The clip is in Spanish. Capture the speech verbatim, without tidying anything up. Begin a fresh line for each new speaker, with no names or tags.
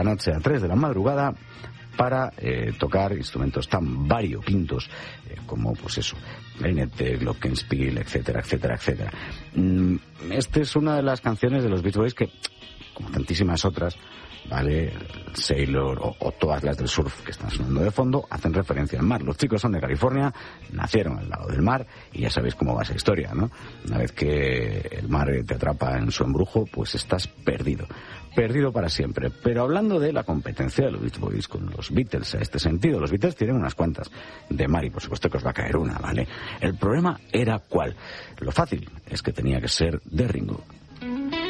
noche a tres de la madrugada para eh, tocar instrumentos tan variopintos eh, como, pues eso, clarinete, glockenspiel, etcétera, etcétera, etcétera. Mm, esta es una de las canciones de los Beach Boys que, como tantísimas otras, ¿vale? Sailor o, o todas las del surf que están sonando de fondo hacen referencia al mar. Los chicos son de California, nacieron al lado del mar y ya sabéis cómo va esa historia, ¿no? Una vez que el mar te atrapa en su embrujo, pues estás perdido. Perdido para siempre. Pero hablando de la competencia de los Beach Boys con los Beatles en este sentido, los Beatles tienen unas cuantas de mar y por supuesto que os va a caer una, ¿vale? El problema era ¿cuál? Lo fácil es que tenía que ser de Ringo.